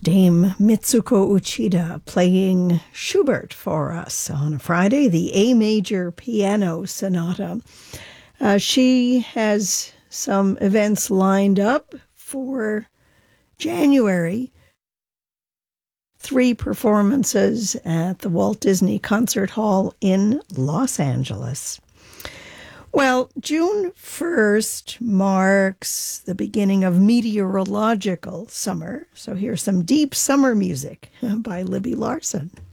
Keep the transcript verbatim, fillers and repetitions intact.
Dame Mitsuko Uchida playing Schubert for us on a Friday, the A Major Piano Sonata. Uh, she has some events lined up for January. Three performances at the Walt Disney Concert Hall in Los Angeles. Well, June first marks the beginning of meteorological summer. So here's some deep summer music by Libby Larsen.